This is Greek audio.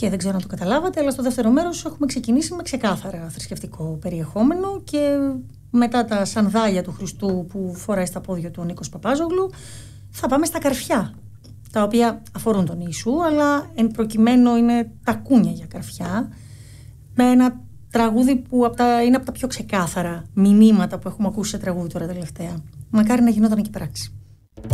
Και δεν ξέρω αν το καταλάβατε, αλλά στο δεύτερο μέρος έχουμε ξεκινήσει με ξεκάθαρα θρησκευτικό περιεχόμενο και μετά τα σανδάλια του Χριστού που φοράει στα πόδια του ο Νίκος Παπάζογλου, θα πάμε στα καρφιά, τα οποία αφορούν τον Ιησού, αλλά εν προκειμένου είναι τα κούνια για καρφιά, με ένα τραγούδι που είναι από τα πιο ξεκάθαρα μηνύματα που έχουμε ακούσει σε τραγούδι τώρα τελευταία. Μακάρι να γινόταν και πράξη.